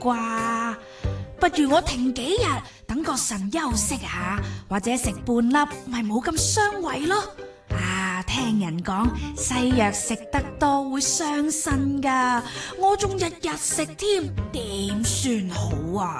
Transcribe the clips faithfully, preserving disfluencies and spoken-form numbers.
啩？不如我停幾日，等個腎休息下，或者食半粒，咪冇咁傷胃咯。啊，聽人講西藥食得多會傷腎噶，我仲日日食添，點算好啊？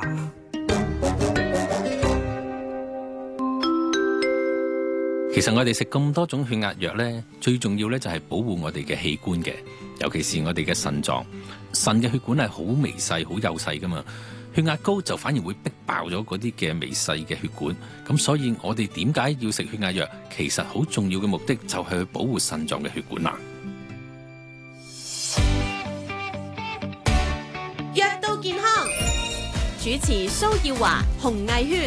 其實我哋食咁多種血壓藥呢，最重要呢就係保護我哋嘅器官嘅，尤其是我哋嘅腎臟。腎嘅血管係好微細、好幼細噶嘛，血壓高就反而會逼爆咗嗰啲嘅微細嘅血管。咁所以我哋點解要食血壓藥？其實好重要嘅目的就係去保護腎臟嘅血管啦。 藥到健康，主持蘇耀華、洪毅軒。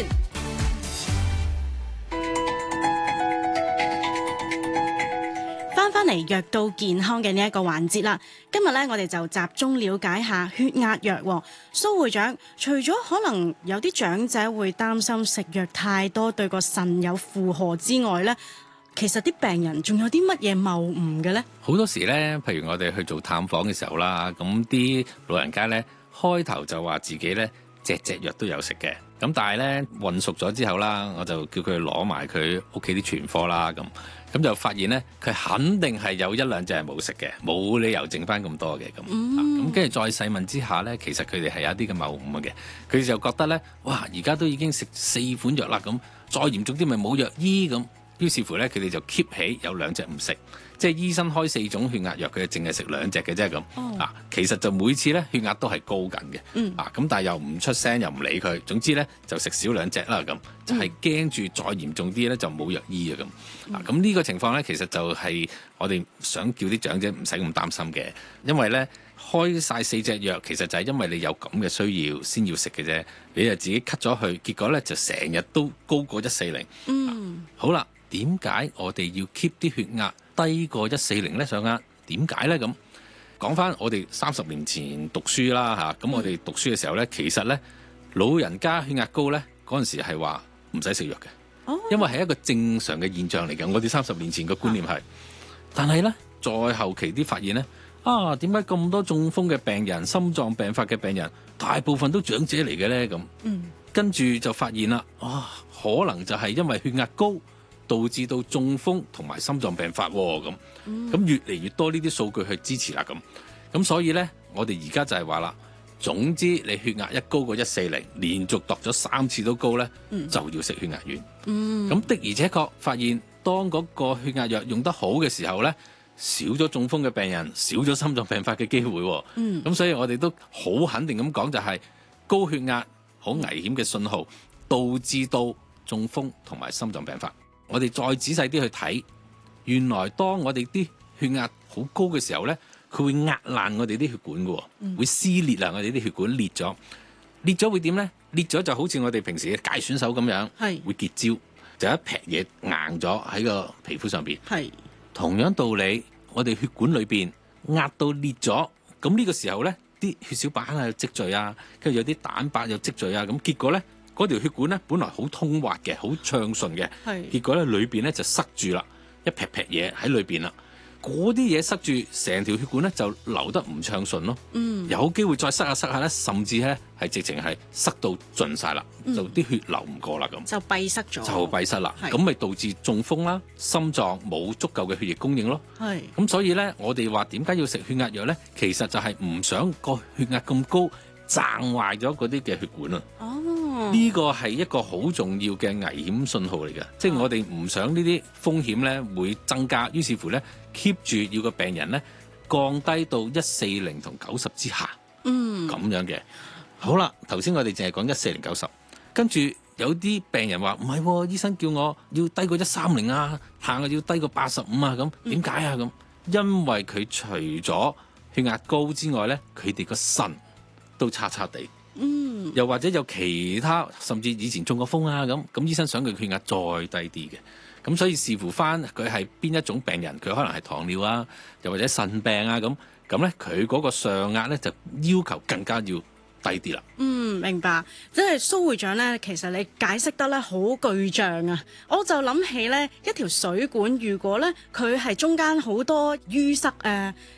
翻嚟藥到健康嘅呢一個環節啦，今日咧我哋就集中了解下血壓藥。蘇會長，除咗可能有啲長者會擔心食藥太多對個腎有負荷之外咧，其實啲病人仲有啲乜嘢謬誤嘅咧？好多時咧，譬如我哋去做探訪嘅時候啦，咁啲老人家咧開頭就話自己咧隻隻藥都有食嘅，咁但係咧混熟咗之後啦，我就叫佢攞埋佢屋企啲存貨啦，咁咁就發現咧佢肯定係有一兩隻係冇食嘅，冇理由剩翻咁多嘅咁。咁跟住再細問之下咧，其實佢哋係有一啲嘅謬誤嘅，佢哋就覺得咧，哇！而家都已經食四款藥啦，咁再嚴重啲咪冇藥醫咁，於是乎咧佢哋就 keep 起有兩隻唔食。即係醫生開四種血壓藥，佢淨係食兩隻嘅啫咁。Oh. 啊，其實就每次咧血壓都係高緊嘅。Mm. 啊，咁但係又唔出聲，又唔理佢。總之咧就食少兩隻啦咁，就係驚住再嚴重啲咧就冇藥醫啊咁。Mm. 啊，咁呢個情況咧其實就係我哋想叫啲長者唔使咁擔心嘅，因為咧開晒四隻藥，其實就係因為你有咁嘅需要先要食嘅啫。你就自己 cut 咗佢，結果咧就成日都高過一四零。嗯，好啦，點解我哋要 keep 啲血壓低過一四零咧？上壓點解咧？咁講翻我哋三十年前讀書啦嚇，咁我哋讀書嘅時候咧，其實咧老人家血壓高咧嗰陣時係話唔使食藥嘅，因為係一個正常嘅現象嚟嘅。我哋三十年前嘅觀念係，但係咧再後期啲發現咧，啊點解咁多中風嘅病人、心臟病發嘅病人，大部分都長者嚟嘅咧？咁，嗯，跟住就發現啦，啊可能就係因為血壓高，導致到中風同埋心臟病發喎，咁咁越嚟越多呢啲數據去支持啦，咁咁所以咧，我哋而家就係話啦，總之你血壓一高過一四零，連續度咗三次都高咧，嗯、就要食血壓丸。咁、嗯、的而且確發現，當嗰個血壓藥用得好嘅時候咧，少咗中風嘅病人，少咗心臟病發嘅機會。咁、嗯、所以我哋都好肯定咁講，就係高血壓好危險嘅信號，導致到中風同埋心臟病發。我哋再仔細啲去睇，原來當我哋啲血壓好高嘅時候咧，佢會壓爛我哋啲血管嘅，嗯、會撕裂啊！我哋啲血管裂咗，裂咗會點咧？裂咗就好似我哋平時嘅界選手咁樣，係會結焦，就一劈嘢硬咗喺個皮膚上邊。係同樣道理，我哋血管裏邊壓到裂咗，咁呢個時候咧，啲血小板啊積聚啊，跟住有啲蛋白又積聚啊，咁結果咧。嗰條血管咧，本來好通滑嘅，好暢順嘅，結果咧裏邊咧就塞住啦，一劈劈嘢喺裏邊啦。嗰啲嘢塞住，成條血管咧就流得唔暢順咯。嗯，有機會再塞下塞下咧，甚至咧係直情係塞到盡晒啦，嗯、就啲血流唔過啦咁，就閉塞咗，就閉塞啦。咁咪導致中風啦，心臟冇足夠嘅血液供應咯。係咁，所以咧我哋話點解要食血壓藥咧？其實就係唔想個血壓咁高，撐壞咗嗰啲嘅血管啊。哦。呢個係一個好重要嘅危險信號嚟嘅，即係我哋唔想呢啲風險咧會增加，於是乎咧 keep 住要個病人咧降低到一四零同九十之下，嗯，咁樣嘅。好啦，頭先我哋淨係講一四零九十，跟住有啲病人話唔係，醫生叫我要低過一三零啊，行我要低過八十五啊，咁點解啊？咁因為佢除咗血壓高之外咧，佢哋個腎都差差地。嗯，又或者有其他，甚至以前中過風啊咁，咁醫生想佢血壓再低啲嘅，咁所以視乎翻佢係邊一種病人，佢可能係糖尿啊，又或者腎病啊咁，咁咧佢嗰個上壓咧就要求更加要低啲啦。嗯，明白。即係蘇會長咧，其實你解釋得咧好具象啊！我就諗起咧一條水管，如果咧佢係中間好多淤塞誒。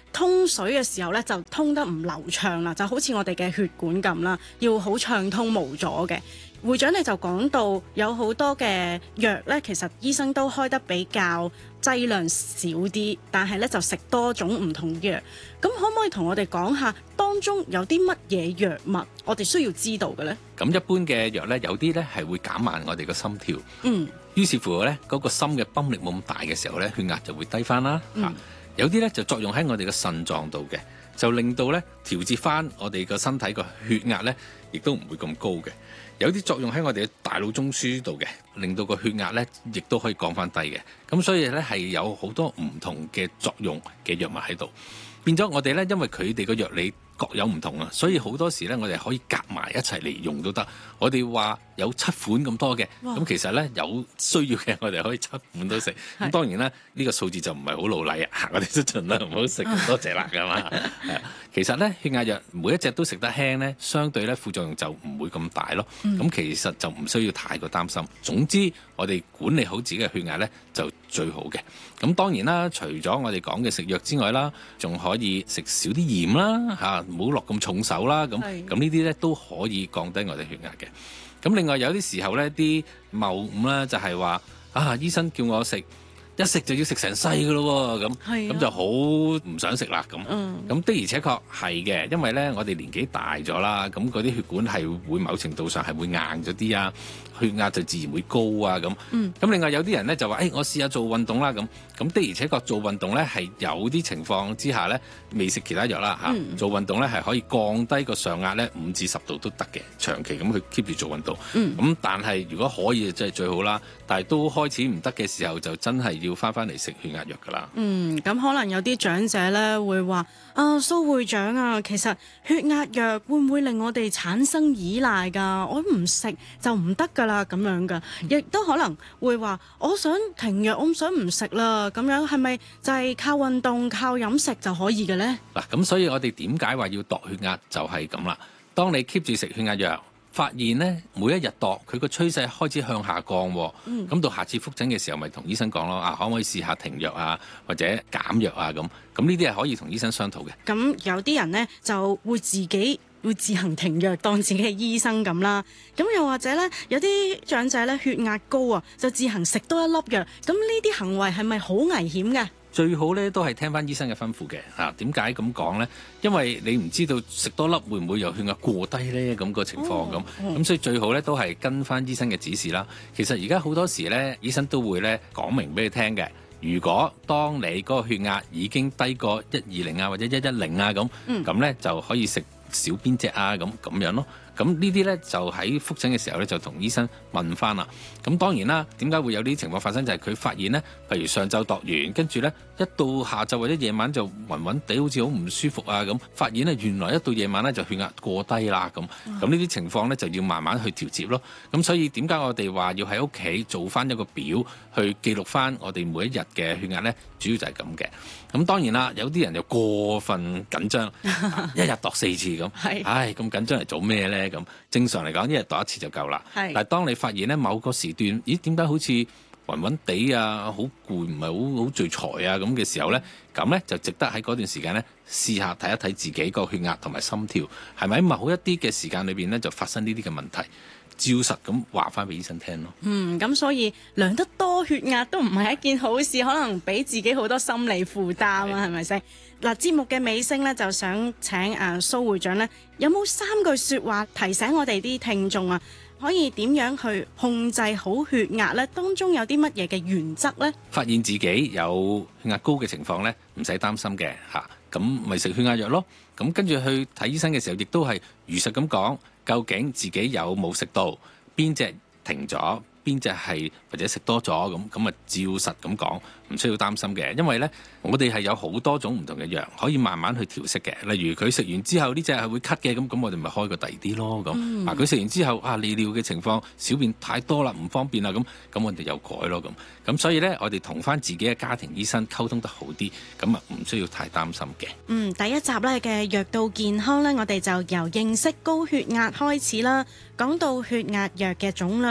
通水嘅時候咧就通得唔流暢啦，就好似我哋嘅血管咁啦，要好暢通無阻嘅。會長你就講到有好多嘅藥咧，其實醫生都開得比較劑量少啲，但係咧就食多種唔同藥。咁可唔可以同我哋講下當中有啲乜嘢藥物我哋需要知道嘅呢？ 咁一般嘅藥咧，有啲咧係會減慢我哋個心跳， 嗯， 於是乎咧嗰個心嘅泵力冇咁大嘅時候咧，血壓就會低翻啦。 嗯啊，有啲咧就作用喺我哋嘅腎臟度嘅，就令到咧調節翻我哋個身體個血壓咧，亦都唔會咁高嘅。有啲作用喺我哋嘅大腦中樞度嘅，令到個血壓咧亦都可以降翻低嘅。咁所以咧係有好多唔同嘅作用嘅藥物喺度，變咗我哋咧，因為佢哋個藥理各有唔同啊，所以好多時咧我哋可以夾埋一齊嚟用都得。我哋話有七款咁多嘅，咁其實咧有需要嘅我哋可以七款都食。咁當然啦，呢個數字就唔係好勞禮啊，我哋都盡量唔好食咁多隻啦，㗎嘛。其實咧血壓藥每一隻都食得輕咧，相對咧副作用就唔會咁大咯。咁、嗯、其實就唔需要太過擔心。總之我哋管理好自己嘅血壓咧就最好嘅。咁當然啦，除咗我哋講嘅食藥之外啦，仲可以食少啲鹽啦，嚇唔好落咁重手啦。咁咁呢啲咧都可以降低我哋血壓嘅。咁另外有啲時候咧，啲謬誤啦就係話啊，醫生叫我食一食就要食成世㗎咯喎，咁咁就好唔想食啦咁。咁、嗯、的而且確係嘅，因為咧我哋年紀大咗啦，咁嗰啲血管係會某程度上係會硬咗啲啊，血壓就自然會高啊咁。咁、嗯、另外有啲人咧就話，誒、哎、我試下做運動啦咁。咁的而且確做運動咧係有啲情況之下咧未食其他藥啦嚇，嗯、做運動咧係可以降低個上壓咧五至十度都得嘅，長期咁去 keep 住做運動。咁、嗯、但係如果可以就真係最好啦，但係都開始唔得嘅時候就真係要翻翻嚟食血壓藥㗎啦。嗯， 咁可能有啲長者咧會話啊，蘇會長啊，其實血壓藥會唔會令我哋產生依賴㗎？我唔食就唔得㗎啦，咁樣㗎，亦都可能會話我想停藥，我唔想唔食啦。咁樣係咪就係靠運動、靠飲食就可以嘅呢？ 嗱，咁所以我哋點解話要度血壓就係咁啦。當你 keep 住食血壓藥，發現呢每一日度佢個趨勢開始向下降，咁、嗯、到下次復診嘅時候，咪同醫生講咯。啊，可唔可以試下停藥啊，或者減藥啊？咁咁呢啲係可以同醫生商討嘅。咁有啲人呢就會自己會自行停藥，當自己係醫生咁啦。咁又或者呢，有啲長者咧血壓高啊，就自行食多一粒藥。咁呢啲行為係咪好危險嘅？ 最好咧都係聽翻醫生嘅吩咐嘅。嚇，點解咁講呢？因為你唔知道食多粒會唔會有血壓過低呢？咁個情況咁，咁、哦、所以最好咧都係跟翻醫生嘅指示啦。其實而家好多時咧，醫生都會咧講明俾你聽嘅。如果當你嗰個血壓已經低過一二零啊或者一一零啊咁，咁咧、嗯、就可以食少邊隻啊咁咁樣咯。咁呢啲咧就喺復診嘅時候咧就同醫生問翻啦。咁當然啦，點解會有呢啲情況發生？就係、是、佢發現呢，譬如上晝度完，跟住咧一到下晝或者夜晚就暈暈地，好似好唔舒服啊咁。發現咧原來一到夜晚咧就血壓過低啦咁。咁呢啲情況咧就要慢慢去調節咯。咁所以點解我哋話要喺屋企做翻一個表去記錄翻我哋每一日嘅血壓咧？主要就係咁嘅。咁當然啦，有啲人就過分緊張，一日度四次咁。唉，咁緊張嚟做咩咧？咁正常嚟講，一日度一次就夠啦。但係當你發現咧某個時段，咦點解好似暈暈地啊，好攰，唔係好好聚財啊咁嘅時候咧，咁咧就值得喺嗰段時間咧試下睇一睇自己個血壓同埋心跳係咪喺某一啲嘅時間裏邊咧就發生呢啲嘅問題，照實咁話翻俾醫生聽咯。嗯，咁所以量得多血壓都唔係一件好事，可能俾自己好多心理負擔啊，係咪先？嗱，節目嘅尾聲咧，就想請啊蘇會長咧，有冇三句説話提醒我哋啲聽眾啊，可以點樣去控制好血壓咧？當中有啲乜嘢嘅原則咧？發現自己有血壓高嘅情況咧，唔使擔心嘅嚇，咁咪食血壓藥咯。咁跟住去睇醫生嘅時候，亦都係如實咁講，究竟自己有冇食到，邊隻停咗，邊隻係或者食多咗咁，咁啊照實咁講，唔需要擔心嘅。因為呢，我哋係有好多種唔同嘅藥，可以慢慢去調適嘅。例如佢食完之後呢隻係會咳嘅，咁咁我哋咪開個第二啲咯。咁、嗯、啊，佢食完之後啊，利尿嘅情況，小便太多啦，唔方便啦，咁咁我哋又改咯。咁咁所以呢，我哋同翻自己嘅家庭醫生溝通得好啲，咁啊唔需要太擔心嘅。嗯，第一集呢嘅藥到健康呢，我哋就由認識高血壓開始啦，講到血壓藥嘅種類。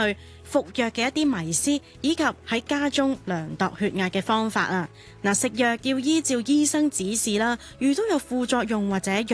服藥嘅一啲迷思，以及喺家中量度血壓嘅方法啊。嗱，食藥要依照醫生指示啦，遇到有副作用或者